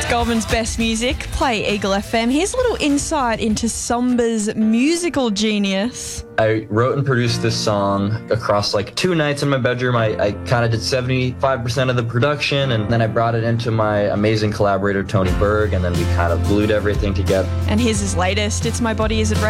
Goldman's best music, play Eagle FM. Here's a little insight into Somba's musical genius. I wrote and produced this song across like 2 nights in my bedroom. I kind of did 75% of the production, and then I brought it into my amazing collaborator, Tony Berg, and then we kind of glued everything together. And here's his latest, It's My Body Is It